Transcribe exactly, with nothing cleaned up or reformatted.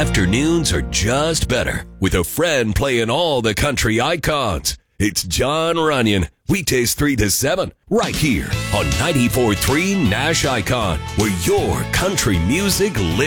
Afternoons are just better with a friend playing all the country icons. It's John Runyon, weekdays three to seven, right here on ninety-four point three Nash Icon, where your country music lives.